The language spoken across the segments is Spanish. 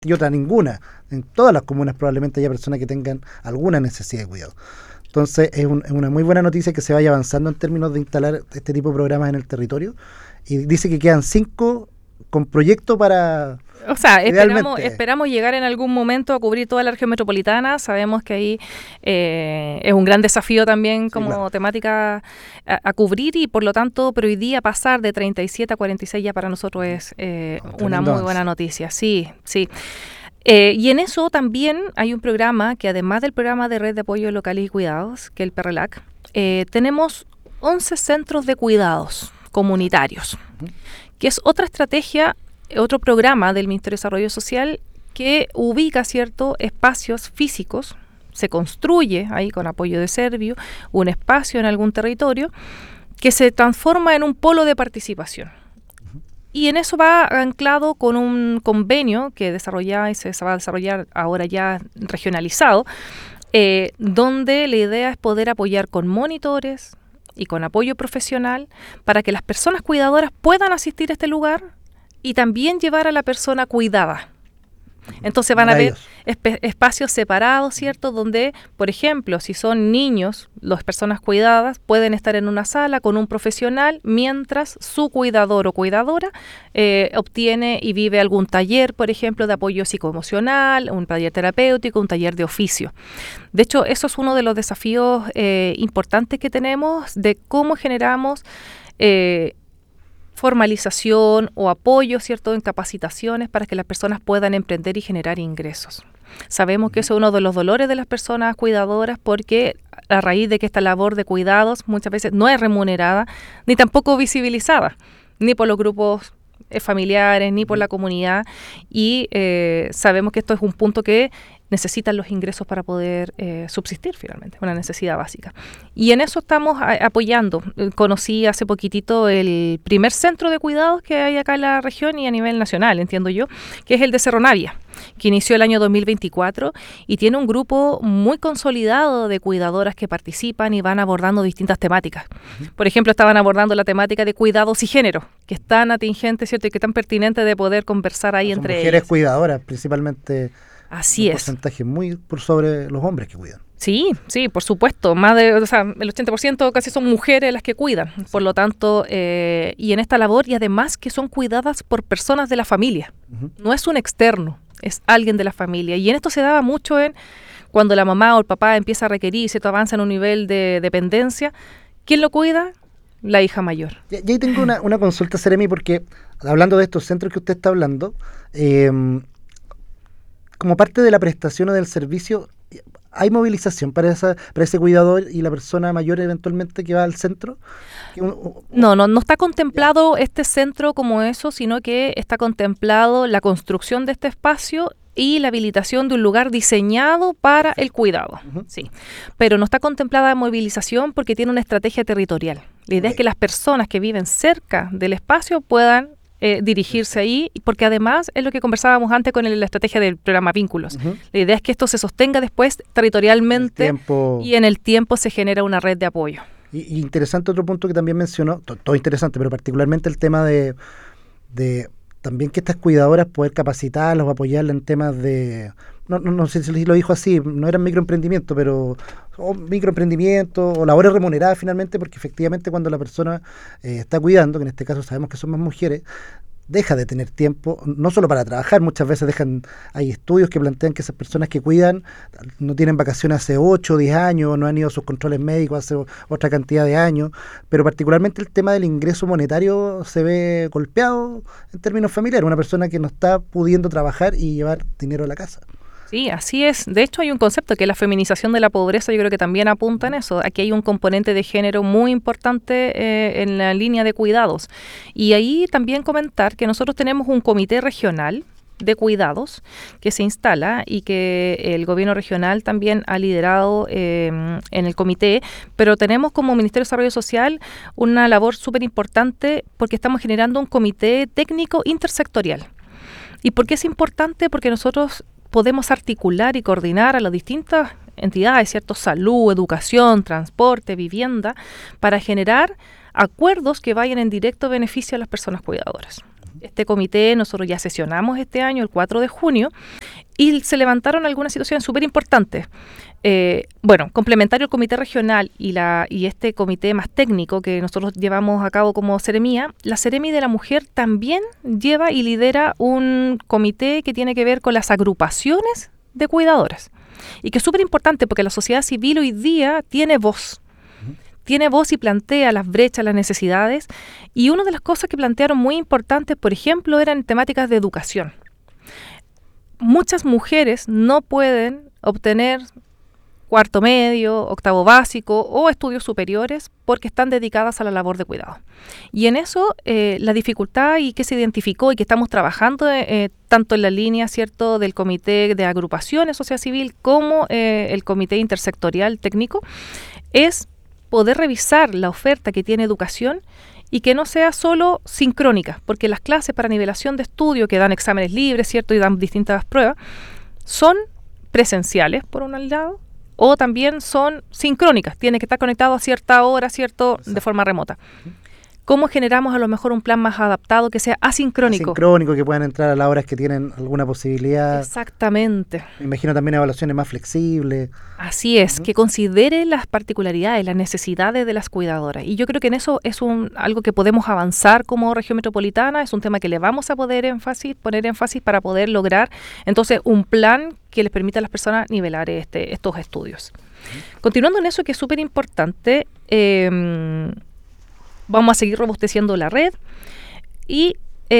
y otra ninguna. En todas las comunas probablemente haya personas que tengan alguna necesidad de cuidado. Entonces es una muy buena noticia que se vaya avanzando en términos de instalar este tipo de programas en el territorio. Y dice que quedan 5 con proyecto para... O sea, esperamos llegar en algún momento a cubrir toda la región metropolitana. Sabemos que ahí es un gran desafío también como temática a cubrir, y por lo tanto, pero hoy día pasar de 37 a 46 ya para nosotros es una muy buena noticia. Sí, sí. Y en eso también hay un programa que, además del programa de Red de Apoyo Locales y Cuidados, que es el PERRELAC, tenemos 11 centros de cuidados comunitarios, que es otra estrategia, otro programa del Ministerio de Desarrollo Social que ubica ciertos espacios físicos, se construye ahí con apoyo de Servio un espacio en algún territorio que se transforma en un polo de participación. Y en eso va anclado con un convenio que desarrolla y se va a desarrollar ahora ya regionalizado, donde la idea es poder apoyar con monitores y con apoyo profesional para que las personas cuidadoras puedan asistir a este lugar y también llevar a la persona cuidada. Entonces van a haber espacios separados, ¿cierto? Donde, por ejemplo, si son niños, las personas cuidadas pueden estar en una sala con un profesional mientras su cuidador o cuidadora obtiene y vive algún taller, por ejemplo, de apoyo psicoemocional, un taller terapéutico, un taller de oficio. De hecho, eso es uno de los desafíos importantes que tenemos de cómo generamos formalización o apoyo, ¿cierto?, en capacitaciones para que las personas puedan emprender y generar ingresos. Sabemos que eso es uno de los dolores de las personas cuidadoras, porque a raíz de que esta labor de cuidados muchas veces no es remunerada ni tampoco visibilizada, ni por los grupos familiares, ni por la comunidad, y sabemos que esto es un punto que necesitan los ingresos para poder subsistir finalmente, una necesidad básica. Y en eso estamos apoyando. Conocí hace poquitito el primer centro de cuidados que hay acá en la región y a nivel nacional, entiendo yo, que es el de Cerro Navia, que inició el año 2024 y tiene un grupo muy consolidado de cuidadoras que participan y van abordando distintas temáticas. Por ejemplo, estaban abordando la temática de cuidados y género, que es tan atingente, ¿cierto?, y que es tan pertinente de poder conversar ahí entre ellas. Mujeres cuidadoras, principalmente. Así es. Un porcentaje muy por sobre los hombres que cuidan. Sí, sí, por supuesto. Más de, el 80% casi son mujeres las que cuidan. Sí. Por lo tanto, y en esta labor, y además que son cuidadas por personas de la familia. No es un externo, es alguien de la familia. Y en esto se daba mucho en cuando la mamá o el papá empieza a requerir, ¿cierto?, avanza en un nivel de dependencia. ¿Quién lo cuida? La hija mayor. Y ahí tengo una consulta, Seremi, porque hablando de estos centros que usted está hablando, como parte de la prestación o del servicio, ¿hay movilización para ese cuidador y la persona mayor eventualmente que va al centro? No está contemplado este centro como eso, sino que está contemplado la construcción de este espacio y la habilitación de un lugar diseñado para el cuidado. Sí. Pero no está contemplada movilización porque tiene una estrategia territorial. La idea es que las personas que viven cerca del espacio puedan dirigirse ahí, porque además es lo que conversábamos antes con la estrategia del programa Vínculos. La idea es que esto se sostenga después territorialmente y en el tiempo se genera una red de apoyo. Y interesante otro punto que también mencionó, todo interesante, pero particularmente el tema de también que estas cuidadoras poder capacitarlas o apoyarlas en temas de, no sé si lo dijo así, no eran microemprendimientos, pero microemprendimientos o labores remuneradas finalmente, porque efectivamente cuando la persona está cuidando, que en este caso sabemos que son más mujeres, deja de tener tiempo, no solo para trabajar, muchas veces hay estudios que plantean que esas personas que cuidan no tienen vacaciones hace 8 o 10 años, no han ido a sus controles médicos hace otra cantidad de años, pero particularmente el tema del ingreso monetario se ve golpeado en términos familiares, una persona que no está pudiendo trabajar y llevar dinero a la casa. Sí, así es. De hecho, hay un concepto que es la feminización de la pobreza, yo creo que también apunta en eso. Aquí hay un componente de género muy importante en la línea de cuidados. Y ahí también comentar que nosotros tenemos un comité regional de cuidados que se instala y que el gobierno regional también ha liderado en el comité, pero tenemos como Ministerio de Desarrollo Social una labor súper importante porque estamos generando un comité técnico intersectorial. ¿Y por qué es importante? Porque nosotros podemos articular y coordinar a las distintas entidades, ¿cierto? Salud, educación, transporte, vivienda, para generar acuerdos que vayan en directo beneficio a las personas cuidadoras. Este comité, nosotros ya sesionamos este año, el 4 de junio, y se levantaron algunas situaciones súper importantes. Complementario al comité regional y este comité más técnico que nosotros llevamos a cabo como Seremía, la Seremi de la Mujer también lleva y lidera un comité que tiene que ver con las agrupaciones de cuidadoras. Y que es súper importante porque la sociedad civil hoy día tiene voz. Tiene voz y plantea las brechas, las necesidades. Y una de las cosas que plantearon muy importantes, por ejemplo, eran temáticas de educación. Muchas mujeres no pueden obtener cuarto medio, octavo básico o estudios superiores porque están dedicadas a la labor de cuidado. Y en eso la dificultad y que se identificó y que estamos trabajando tanto en la línea, ¿cierto?, del Comité de Agrupaciones Sociedad Civil como el Comité Intersectorial Técnico, es poder revisar la oferta que tiene educación y que no sea solo sincrónica, porque las clases para nivelación de estudio que dan exámenes libres, ¿cierto?, y dan distintas pruebas, son presenciales, por un lado, o también son sincrónicas, tiene que estar conectado a cierta hora, ¿cierto?, de forma remota. ¿Cómo generamos a lo mejor un plan más adaptado que sea asincrónico? Asincrónico, que puedan entrar a las horas que tienen alguna posibilidad. Exactamente. Me imagino también evaluaciones más flexibles. Así es, que considere las particularidades, las necesidades de las cuidadoras. Y yo creo que en eso es algo que podemos avanzar como región metropolitana, es un tema que le vamos a poner énfasis para poder lograr entonces un plan que les permita a las personas nivelar estos estudios. Continuando en eso, que es súper importante, vamos a seguir robusteciendo la red y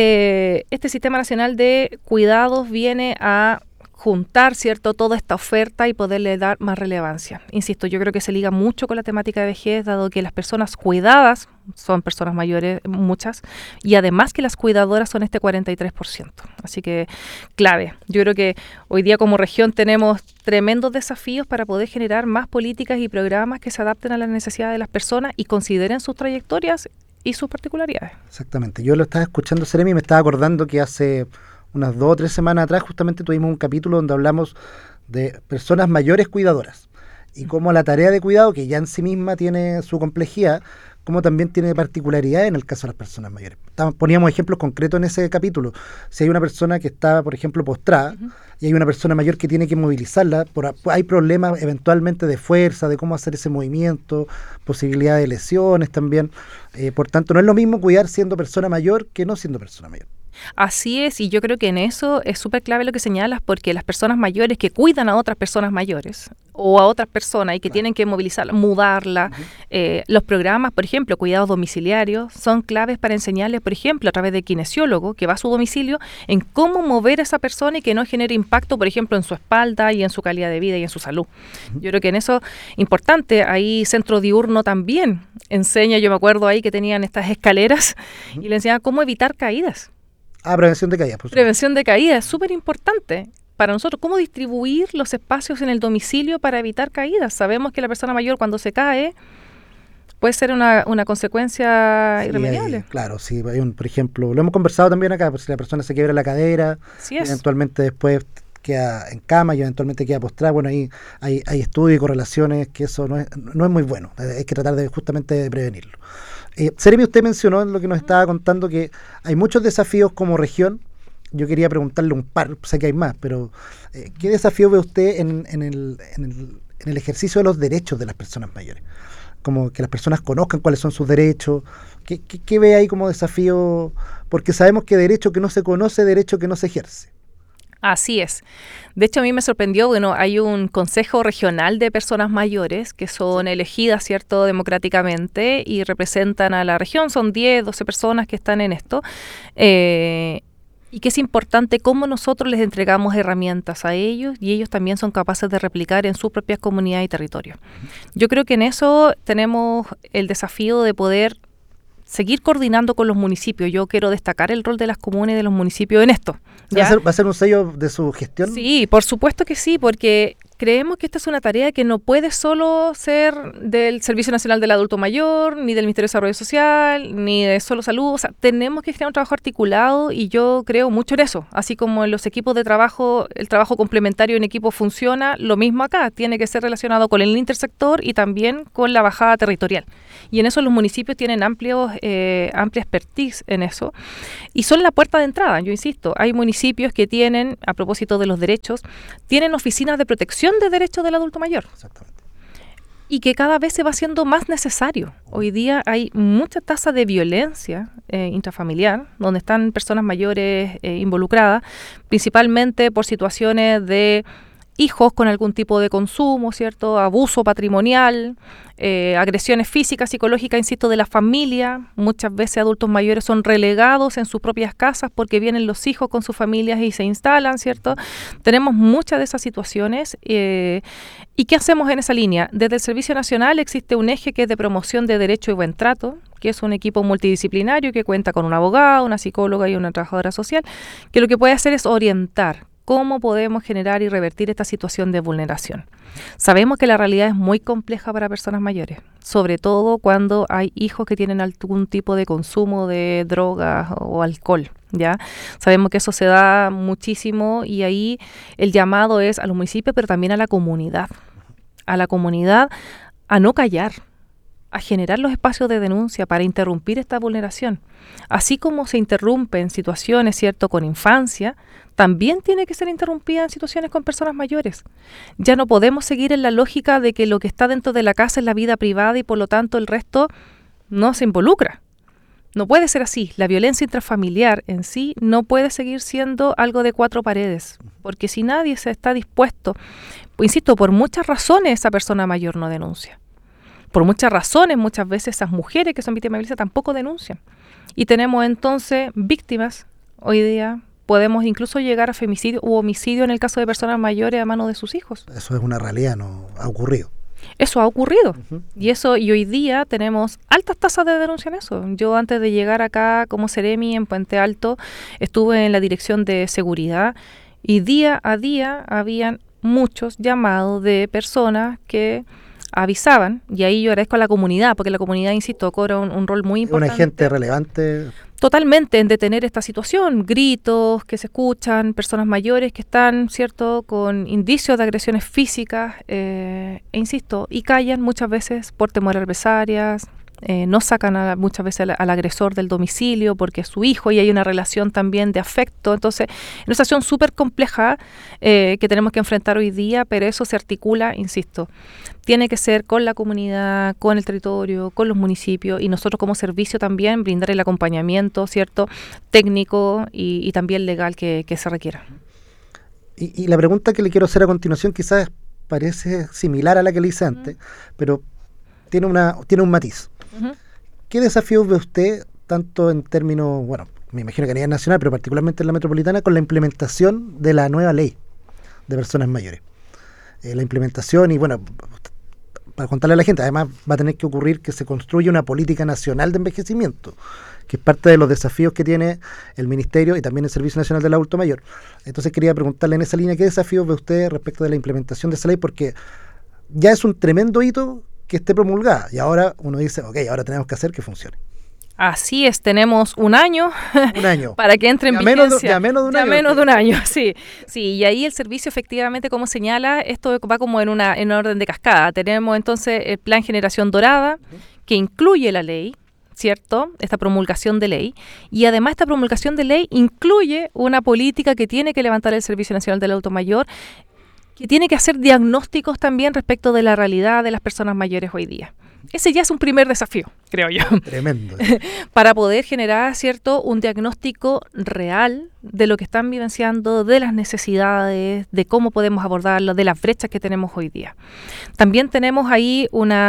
este Sistema Nacional de Cuidados viene a juntar, ¿cierto?, toda esta oferta y poderle dar más relevancia. Insisto, yo creo que se liga mucho con la temática de vejez, dado que las personas cuidadas son personas mayores, muchas, y además que las cuidadoras son este 43%. Así que clave. Yo creo que hoy día como región tenemos tremendos desafíos para poder generar más políticas y programas que se adapten a las necesidades de las personas y consideren sus trayectorias y sus particularidades. Exactamente. Yo lo estaba escuchando, Seremi, y me estaba acordando que hace unas 2 o 3 semanas atrás justamente tuvimos un capítulo donde hablamos de personas mayores cuidadoras y cómo la tarea de cuidado, que ya en sí misma tiene su complejidad, como también tiene particularidad en el caso de las personas mayores. Poníamos ejemplos concretos en ese capítulo. Si hay una persona que está, por ejemplo, postrada, y hay una persona mayor que tiene que movilizarla, hay problemas eventualmente de fuerza, de cómo hacer ese movimiento, posibilidad de lesiones también. Por tanto, no es lo mismo cuidar siendo persona mayor que no siendo persona mayor. Así es, y yo creo que en eso es súper clave lo que señalas, porque las personas mayores que cuidan a otras personas mayores o a otras personas y que tienen que movilizarla, mudarla, los programas, por ejemplo, cuidados domiciliarios, son claves para enseñarles, por ejemplo, a través de kinesiólogo que va a su domicilio, en cómo mover a esa persona y que no genere impacto, por ejemplo, en su espalda y en su calidad de vida y en su salud. Yo creo que en eso, importante, ahí Centro Diurno también enseña, yo me acuerdo ahí que tenían estas escaleras y le enseñaban cómo evitar caídas. Prevención de caídas. Prevención de caídas, es súper importante para nosotros. ¿Cómo distribuir los espacios en el domicilio para evitar caídas? Sabemos que la persona mayor cuando se cae puede ser una consecuencia irremediable. Claro, sí, por ejemplo, lo hemos conversado también acá, pues si la persona se quiebra la cadera, eventualmente después queda en cama y eventualmente queda postrada, bueno, ahí hay estudios y correlaciones que eso no es muy bueno, hay que tratar justamente de prevenirlo. Seremi, usted mencionó en lo que nos estaba contando que hay muchos desafíos como región. Yo quería preguntarle un par, sé que hay más, pero ¿qué desafío ve usted en el ejercicio de los derechos de las personas mayores? Como que las personas conozcan cuáles son sus derechos. ¿Qué ve ahí como desafío? Porque sabemos que derecho que no se conoce, derecho que no se ejerce. Así es. De hecho, a mí me sorprendió, hay un consejo regional de personas mayores que son elegidas, ¿cierto?, democráticamente y representan a la región. Son 10, 12 personas que están en esto. Y que es importante cómo nosotros les entregamos herramientas a ellos y ellos también son capaces de replicar en su propia comunidad y territorio. Yo creo que en eso tenemos el desafío de poder seguir coordinando con los municipios. Yo quiero destacar el rol de las comunas y de los municipios en esto. ¿Va a ser un sello de su gestión? Sí, por supuesto que sí, porque creemos que esta es una tarea que no puede solo ser del Servicio Nacional del Adulto Mayor, ni del Ministerio de Desarrollo Social, ni de solo salud. O sea, tenemos que crear un trabajo articulado y yo creo mucho en eso. Así como en los equipos de trabajo, el trabajo complementario en equipo funciona, lo mismo acá. Tiene que ser relacionado con el intersector y también con la bajada territorial. Y en eso los municipios tienen amplia expertise en eso. Y son la puerta de entrada, yo insisto. Hay municipios que tienen, a propósito de los derechos, tienen oficinas de protección de derechos del adulto mayor. Exactamente. Y que cada vez se va haciendo más necesario. Hoy día hay mucha tasa de violencia intrafamiliar, donde están personas mayores involucradas, principalmente por situaciones de hijos con algún tipo de consumo, ¿cierto? Abuso patrimonial, agresiones físicas, psicológicas, insisto, de la familia. Muchas veces adultos mayores son relegados en sus propias casas porque vienen los hijos con sus familias y se instalan, ¿cierto? Tenemos muchas de esas situaciones. ¿Y qué hacemos en esa línea? Desde el Servicio Nacional existe un eje que es de promoción de derecho y buen trato, que es un equipo multidisciplinario que cuenta con un abogado, una psicóloga y una trabajadora social, que lo que puede hacer es orientar cómo podemos generar y revertir esta situación de vulneración. Sabemos que la realidad es muy compleja para personas mayores, sobre todo cuando hay hijos que tienen algún tipo de consumo de drogas o alcohol, ¿ya? Sabemos que eso se da muchísimo y ahí el llamado es a los municipios, pero también a la comunidad a no callar, a generar los espacios de denuncia para interrumpir esta vulneración. Así como se interrumpe en situaciones, ¿cierto?, con infancia, también tiene que ser interrumpida en situaciones con personas mayores. Ya no podemos seguir en la lógica de que lo que está dentro de la casa es la vida privada y por lo tanto el resto no se involucra. No puede ser así. La violencia intrafamiliar en sí no puede seguir siendo algo de cuatro paredes, porque si nadie se está dispuesto, pues, insisto, por muchas razones esa persona mayor no denuncia. Por muchas razones, muchas veces esas mujeres que son víctimas de violencia tampoco denuncian. Y tenemos entonces víctimas, hoy día podemos incluso llegar a femicidio u homicidio en el caso de personas mayores a manos de sus hijos. Eso es una realidad, no ha ocurrido. Eso ha ocurrido. Y hoy día tenemos altas tasas de denuncia en eso. Yo antes de llegar acá como Seremi en Puente Alto estuve en la dirección de seguridad y día a día habían muchos llamados de personas que avisaban, y ahí yo agradezco a la comunidad, porque la comunidad, insisto, cobra un rol muy importante. Un agente relevante. Totalmente en detener esta situación, gritos que se escuchan, personas mayores que están, ¿cierto?, con indicios de agresiones físicas, insisto, y callan muchas veces por temor a represalias, no sacan muchas veces al agresor del domicilio porque es su hijo y hay una relación también de afecto. Entonces, es una situación súper compleja que tenemos que enfrentar hoy día, pero eso se articula, insisto, tiene que ser con la comunidad, con el territorio, con los municipios y nosotros como servicio también brindar el acompañamiento, ¿cierto?, técnico y también legal que se requiera. Y la pregunta que le quiero hacer a continuación quizás parece similar a la que le hice antes, pero tiene un matiz. ¿Qué desafíos ve usted, tanto en términos, bueno, me imagino que a nivel nacional, pero particularmente en la metropolitana, con la implementación de la nueva ley de personas mayores? La implementación y, bueno, para contarle a la gente, además va a tener que ocurrir que se construya una política nacional de envejecimiento, que es parte de los desafíos que tiene el Ministerio y también el Servicio Nacional del Adulto Mayor. Entonces quería preguntarle en esa línea, ¿qué desafíos ve usted respecto de la implementación de esa ley? Porque ya es un tremendo hito que esté promulgada y ahora uno dice, ok, ahora tenemos que hacer que funcione. Así es, tenemos un año para que entre en vigencia. Ya menos de un año, sí. Y ahí el servicio efectivamente, como señala, esto va como en orden de cascada. Tenemos entonces el Plan Generación Dorada, que incluye la ley, ¿cierto?, esta promulgación de ley, y además esta promulgación de ley incluye una política que tiene que levantar el Servicio Nacional del Adulto Mayor, que tiene que hacer diagnósticos también respecto de la realidad de las personas mayores hoy día. Ese ya es un primer desafío, creo yo. Tremendo. Para poder generar, ¿cierto?, un diagnóstico real de lo que están vivenciando, de las necesidades, de cómo podemos abordarlo, de las brechas que tenemos hoy día. También tenemos ahí una